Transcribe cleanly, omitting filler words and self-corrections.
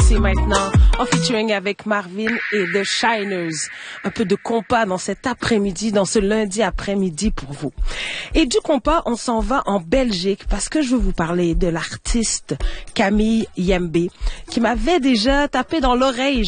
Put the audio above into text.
ici maintenant, en featuring avec Marvin et The Shiners. Un peu de compas dans cet après-midi, dans ce lundi après-midi pour vous. Et du compas, on s'en va en Belgique parce que je veux vous parler de l'artiste Camille Yembe qui m'avait déjà tapé dans l'oreille.